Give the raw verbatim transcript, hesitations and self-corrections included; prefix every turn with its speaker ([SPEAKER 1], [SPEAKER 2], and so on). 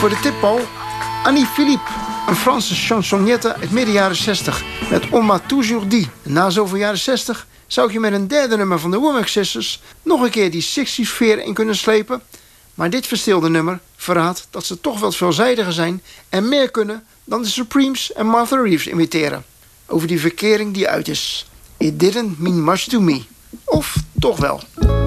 [SPEAKER 1] voor de tipbal Annie Philippe, een Franse chansonnette uit midden jaren zestig met On m'a toujours dit. Na zoveel jaren zestig zou ik je met een derde nummer van de Womack Sisters nog een keer die zestig sfeer in kunnen slepen. Maar dit verstilde nummer verraadt dat ze toch wat veelzijdiger zijn en meer kunnen dan de Supremes en Martha Reeves imiteren. Over die verkering die uit is. It didn't mean much to me. Of toch wel.